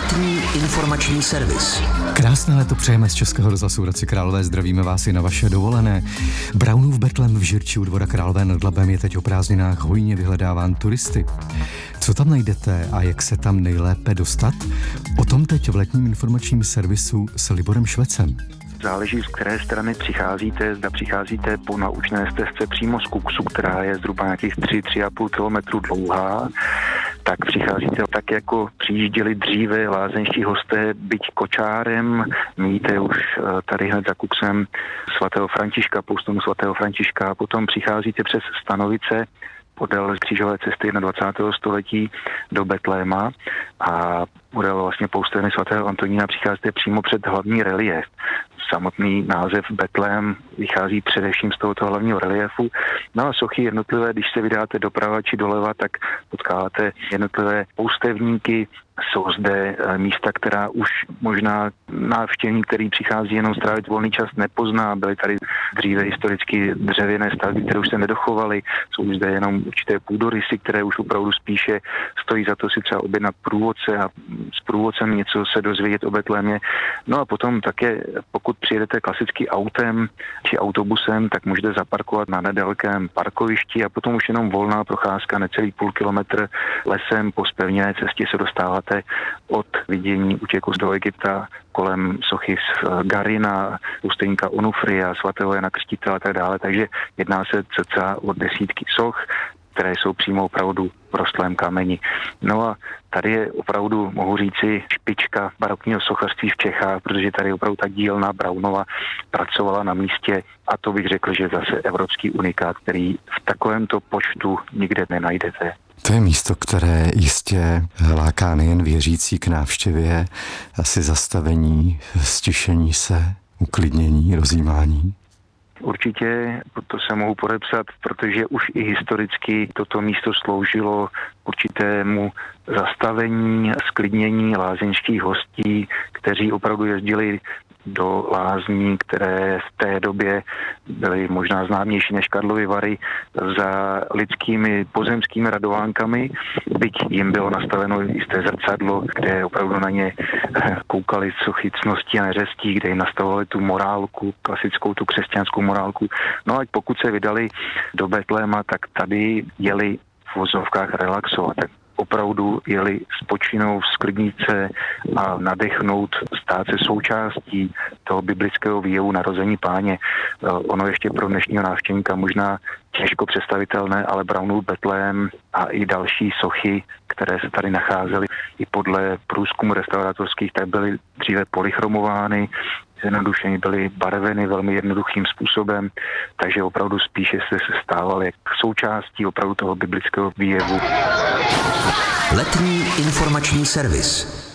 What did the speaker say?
Letní informační servis. Krásné léto přejeme z Českého rozhlasu Hradci Králové, zdravíme vás i na vaše dovolené. Brownův Betlém v Žirči u Dvora Králové nad Labem je teď o prázdninách hojně vyhledáván turisty. Co tam najdete a jak se tam nejlépe dostat? O tom teď v letním informačním servisu s Liborem Švecem. Záleží, z které strany přicházíte, zda přicházíte po naučné stezce přímo z Kuksu, která je zhruba nějakých 3,5 kilometru dlouhá, tak přicházíte tak, jako přijížděli dříve lázeňští hosté, byť kočárem, míjíte už tady hned za Kuksem svatého Františka, poustonu svatého Františka, a potom přicházíte přes Stanovice podél křížové cesty 21. století do Betléma a podél vlastně pousteny svatého Antonína přicházíte přímo před hlavní relief. Samotný název Betlém vychází především z tohoto hlavního reliefu. No a sochy jednotlivé, když se vydáte doprava či doleva, tak potkáte jednotlivé poustevníky. Jsou zde místa, která už možná návštěvník, který přichází jenom strávit volný čas, nepozná. Byly tady dříve historicky dřevěné stavby, které už se nedochovaly. Jsou zde jenom určité půdorysy, které už opravdu spíše stojí za to si třeba objednat průvodce a s průvodcem něco se dozvědět o Betlémě. No a potom také, pokud přijedete klasicky autem či autobusem, tak můžete zaparkovat na nedalekém parkovišti a potom už jenom volná procházka, necelý půl kilometr lesem po zpevněné cestě se dostáváte od vidění útěku do Egypta kolem sochy z Garina, pustelníka Onufria, svatého Jana Křtitele a tak dále. Takže jedná se cca o desítky soch, které jsou přímo opravdu v rostlém kameni. No a tady je opravdu, mohu říci, špička barokního sochařství v Čechách, protože tady opravdu ta dílna Brownova pracovala na místě a to bych řekl, že zase evropský unikát, který v takovémto počtu nikde nenajdete. To je místo, které jistě láká nejen věřící k návštěvě, asi zastavení, stišení se, uklidnění, rozjímání. Určitě to se mohu podepsat, protože už i historicky toto místo sloužilo určitému zastavení, sklidnění lázeňských hostí, kteří opravdu jezdili do lázní, které v té době byly možná známější než Karlovy Vary za lidskými pozemskými radovánkami, byť jim bylo nastaveno jisté zrcadlo, kde opravdu na ně koukali sochy ctnosti a neřestí, kde jim nastavovali tu morálku, klasickou tu křesťanskou morálku. No a pokud se vydali do Betléma, tak tady jeli v vozovkách relaxovat. Tak opravdu jeli spočinout, sklidnit se a nadechnout, stát se součástí toho biblického výjevu narození Páně. Ono ještě pro dnešního návštěvníka možná těžko představitelné, ale Brownův Betlém a i další sochy, které se tady nacházely, i podle průzkumu restauratorských, tak byly dříve polychromovány, zjednodušení byly barveny velmi jednoduchým způsobem, takže opravdu spíše se stávaly součástí opravdu toho biblického výjevu. Letní informační servis.